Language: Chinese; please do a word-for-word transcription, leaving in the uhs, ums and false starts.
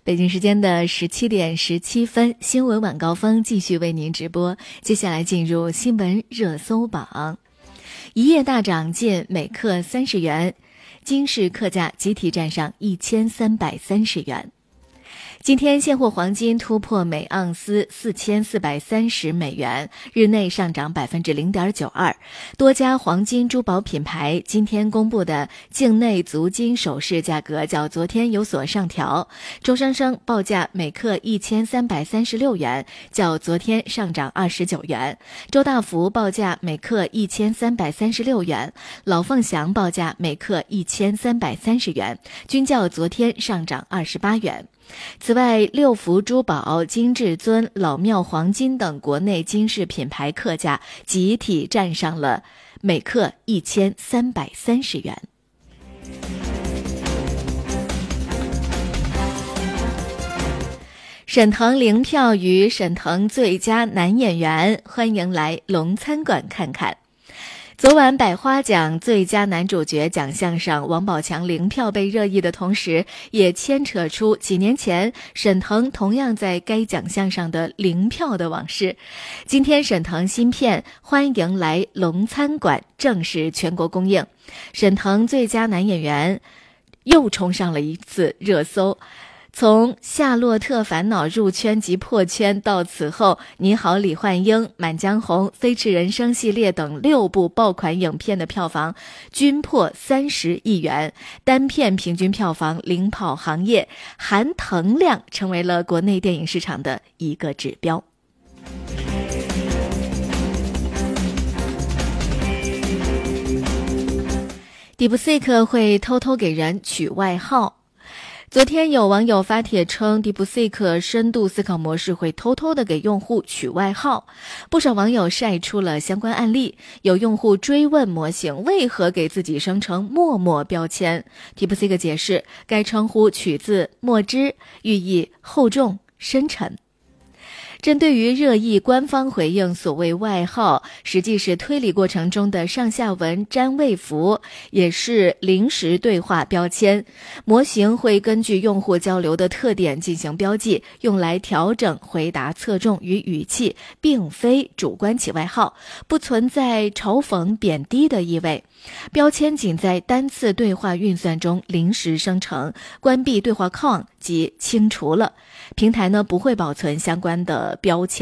北京时间的十七点十七分，新闻晚高峰继续为您直播。接下来进入新闻热搜榜，一夜大涨近每克三十元，金市克价集体站上一千三百三十元。今天现货黄金突破每盎司四千四百三十美元，日内上涨百分之零点九二。多家黄金珠宝品牌今天公布的境内足金首饰价格较昨天有所上调，周生生报价每克一千三百三十六元，较昨天上涨二十九元；周大福报价每克一千三百三十六元，老凤祥报价每克一千三百三十元，均较昨天上涨二十八元。此外，六福珠宝、金至尊、老庙黄金等国内金饰品牌克价集体站上了每克一千三百三十元。沈腾零票与沈腾最佳男演员，欢迎来龙餐馆看看。昨晚百花奖最佳男主角奖项上，王宝强零票被热议的同时，也牵扯出几年前沈腾同样在该奖项上的零票的往事。今天沈腾新片《欢迎来龙餐馆》正式全国公映，沈腾最佳男演员又冲上了一次热搜。从《夏洛特烦恼》入圈及破圈到此后《你好，李焕英》、《满江红》、《飞驰人生》系列等六部爆款影片的票房均破三十亿元，单片平均票房领跑行业，含腾量成为了国内电影市场的一个指标。DeepSeek 会偷偷给人取外号。昨天有网友发帖称 DeepSeek 深度思考模式会偷偷的给用户取外号，不少网友晒出了相关案例，有用户追问模型为何给自己生成默默标签， DeepSeek 解释该称呼取自墨汁，寓意厚重深沉。针对于热议，官方回应所谓外号实际是推理过程中的上下文占位符，也是临时对话标签。模型会根据用户交流的特点进行标记，用来调整回答侧重与语气，并非主观起外号，不存在嘲讽贬低的意味。标签仅在单次对话运算中临时生成，关闭对话框即清除了。平台呢不会保存相关的标签。